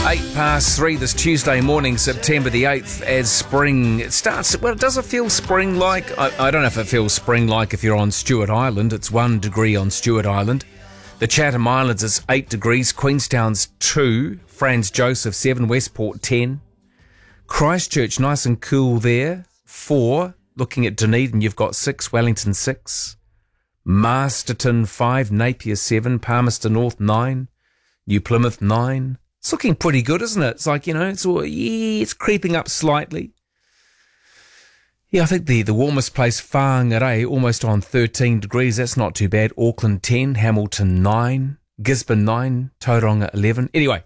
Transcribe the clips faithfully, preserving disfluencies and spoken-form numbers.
Eight past three this Tuesday morning, September the eighth, as spring it starts. Well, does it feel spring-like? I, I don't know if it feels spring-like if you're on Stewart Island. It's one degree on Stewart Island. The Chatham Islands is eight degrees. Queenstown's two. Franz Joseph seven. Westport ten. Christchurch nice and cool there. Four. Looking at Dunedin, you've got six. Wellington six. Masterton five. Napier seven. Palmerston North nine. New Plymouth nine. It's looking pretty good, isn't it? It's like, you know, it's all, yeah, it's creeping up slightly. Yeah, I think the, the warmest place, Whangarei, almost on thirteen degrees. That's not too bad. Auckland ten, Hamilton nine, Gisborne nine, Tauranga eleven. Anyway,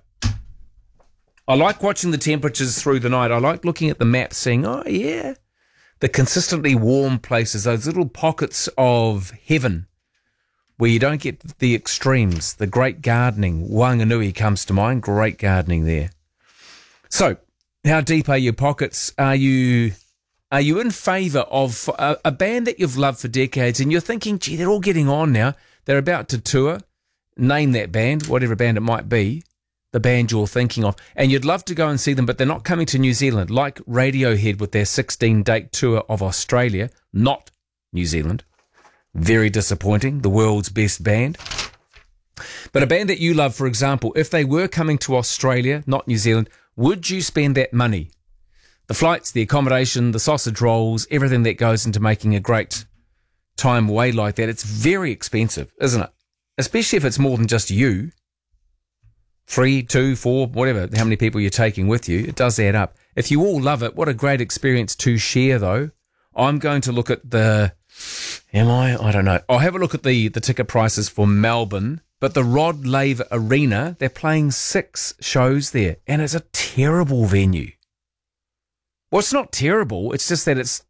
I like watching the temperatures through the night. I like looking at the map, seeing, oh, yeah, the consistently warm places, those little pockets of heaven where you don't get the extremes. The great gardening. Wanganui comes to mind. Great gardening there. So, how deep are your pockets? Are you are you in favour of a, a band that you've loved for decades and you're thinking, gee, they're all getting on now. They're about to tour. Name that band, whatever band it might be, the band you're thinking of. And you'd love to go and see them, but they're not coming to New Zealand, like Radiohead with their sixteen-date tour of Australia, not New Zealand. Very disappointing, the world's best band. But a band that you love, for example, if they were coming to Australia, not New Zealand, would you spend that money? The flights, the accommodation, the sausage rolls, everything that goes into making a great time away like that, it's very expensive, isn't it? Especially if it's more than just you. Three, two, four, whatever, how many people you're taking with you, it does add up. If you all love it, what a great experience to share, though. I'm going to look at the... Am I? I don't know. I'll have a look at the, the ticket prices for Melbourne, but the Rod Laver Arena, they're playing six shows there, and it's a terrible venue. Well, it's not terrible, it's just that it's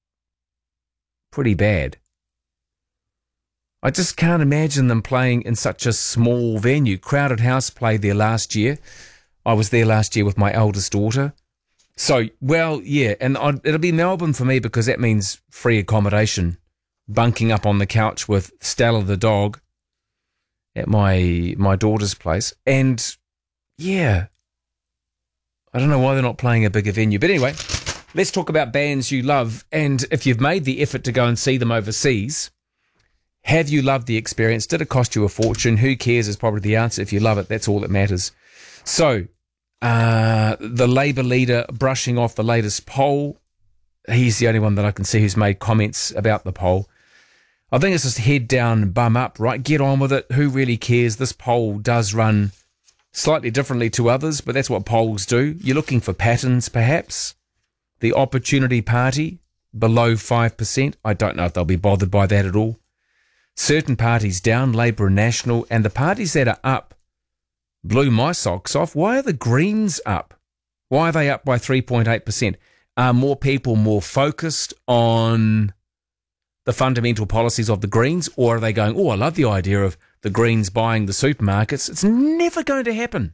pretty bad. I just can't imagine them playing in such a small venue. Crowded House played there last year. I was there last year with my eldest daughter. So, well, yeah, and I'd, it'll be Melbourne for me because that means free accommodation. Bunking up on the couch with Stella the dog at my my daughter's place. And, yeah, I don't know why they're not playing a bigger venue. But anyway, let's talk about bands you love. And if you've made the effort to go and see them overseas, have you loved the experience? Did it cost you a fortune? Who cares is probably the answer. If you love it, that's all that matters. So, uh, the Labour leader brushing off the latest poll. He's the only one that I can see who's made comments about the poll. I think it's just head down, bum up, right? Get on with it. Who really cares? This poll does run slightly differently to others, but that's what polls do. You're looking for patterns, perhaps. The Opportunity Party, below five percent. I don't know if they'll be bothered by that at all. Certain parties down, Labour and National, and the parties that are up blew my socks off. Why are the Greens up? Why are they up by three point eight percent? Are more people more focused on the fundamental policies of the Greens, or are they going, oh, I love the idea of the Greens buying the supermarkets? It's never going to happen.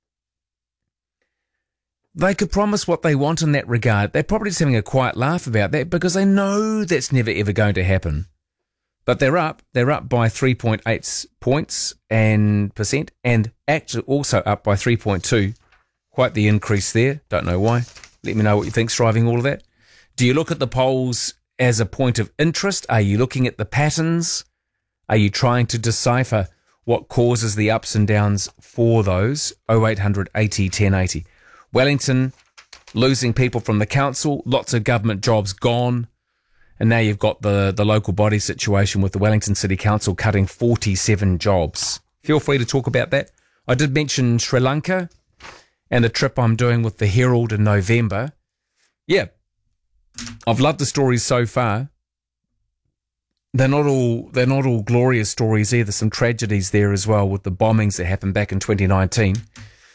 They could promise what they want in that regard. They're probably just having a quiet laugh about that because they know that's never, ever going to happen. But they're up. They're up by three point eight points and percent, and ACT also up by three point two. Quite the increase there. Don't know why. Let me know what you think's driving all of that. Do you look at the polls as a point of interest? Are you looking at the patterns? Are you trying to decipher what causes the ups and downs for those? oh eight hundred eighty ten eighty. Wellington losing people from the council, lots of government jobs gone. And now you've got the, the local body situation with the Wellington City Council cutting forty-seven jobs. Feel free to talk about that. I did mention Sri Lanka and a trip I'm doing with the Herald in November. Yeah, I've loved the stories so far. They're not all they're not all glorious stories either. Some tragedies there as well with the bombings that happened back in twenty nineteen.